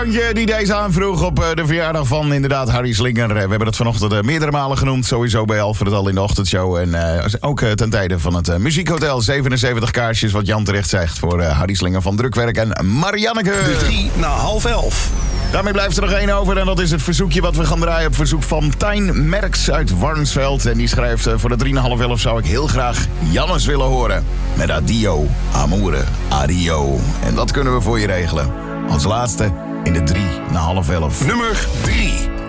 Die deze aanvroeg op de verjaardag van inderdaad Harry Slinger. We hebben het vanochtend meerdere malen genoemd. Sowieso bij Alfred al in de ochtendshow. En ook ten tijde van het Muziekhotel. 77 kaarsjes, wat Jan terecht zegt, voor Harry Slinger van Drukwerk en Marianneke. De 3 na 10:30. Daarmee blijft er nog één over en dat is het verzoekje wat we gaan draaien op verzoek van Tijn Merks uit Warnsveld. En die schrijft voor de 3 na 10:30 zou ik heel graag Jannes willen horen. Met Adio, Amore, Adio. En dat kunnen we voor je regelen. Als laatste in de 3 na 10:30. Nummer 3.